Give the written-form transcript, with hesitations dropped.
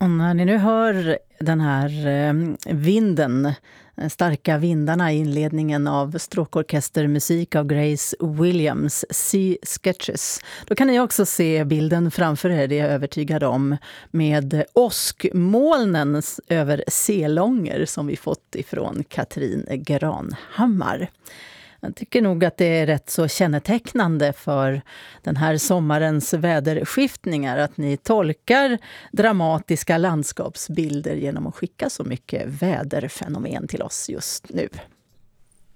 Och när ni nu hör den här vinden, starka vindarna i inledningen av stråkorkestermusik av Grace Williams, Sea Sketches, då kan ni också se bilden framför er, det är jag övertygad om, med åskmolnen över Selånger som vi fått ifrån Katrin Granhammar. Jag tycker nog att det är rätt så kännetecknande för den här sommarens väderskiftningar att ni tolkar dramatiska landskapsbilder genom att skicka så mycket väderfenomen till oss just nu.